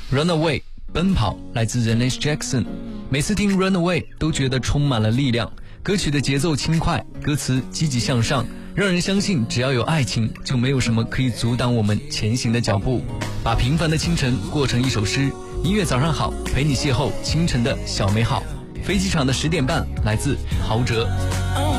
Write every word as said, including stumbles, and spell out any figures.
Runaway 奔跑来自 Janet Jackson， 每次听 Runaway 都觉得充满了力量。歌曲的节奏轻快，歌词积极向上，让人相信只要有爱情，就没有什么可以阻挡我们前行的脚步。把平凡的清晨过成一首诗，音乐早上好，陪你邂逅清晨的小美好。飞机场的十点半，来自陶喆。